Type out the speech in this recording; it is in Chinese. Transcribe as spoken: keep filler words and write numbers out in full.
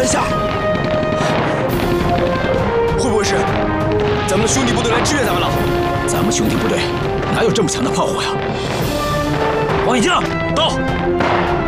三下，会不会是咱们的兄弟部队来支援咱们了？ 咱们兄弟部队哪有这么强的炮火呀？王一江到。